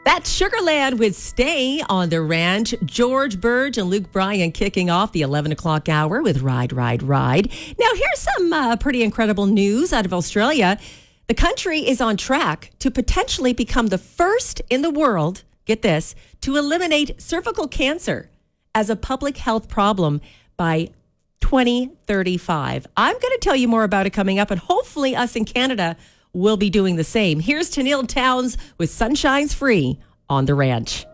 That's Sugarland with Stay on the Ranch. George Burge and Luke Bryan kicking off the 11 o'clock hour with Ride, Ride, Ride. Now, here's some pretty incredible news out of Australia. The country is on track to potentially become the first in the world, get this, to eliminate cervical cancer as a public health problem by 2035. I'm going to tell you more about it coming up, and hopefully us in Canada will be doing the same. Here's Tenille Townes with Sunshine's Free on the Ranch.